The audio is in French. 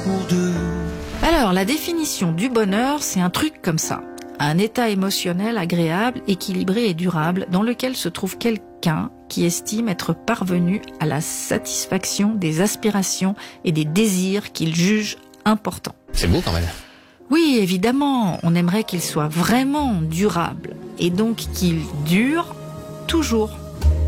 pour deux. Alors, la définition du bonheur, c'est un truc comme ça. Un état émotionnel agréable, équilibré et durable dans lequel se trouve quelqu'un qui estime être parvenu à la satisfaction des aspirations et des désirs qu'il juge importants. C'est beau quand même. Oui, évidemment, on aimerait qu'il soit vraiment durable et donc qu'il dure toujours.